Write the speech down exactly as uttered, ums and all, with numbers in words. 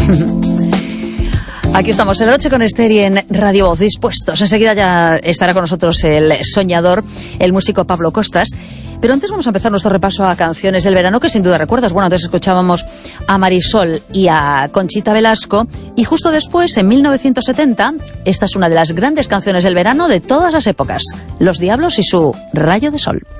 Aquí estamos en la noche con Esther y en Radio Voz, dispuestos. Enseguida ya estará con nosotros el soñador, el músico Pablo Costas. Pero antes vamos a empezar nuestro repaso a canciones del verano que sin duda recuerdas. Bueno, antes escuchábamos a Marisol y a Conchita Velasco. Y justo después, en mil novecientos setenta, esta es una de las grandes canciones del verano de todas las épocas. Los Diablos y su Rayo de Sol.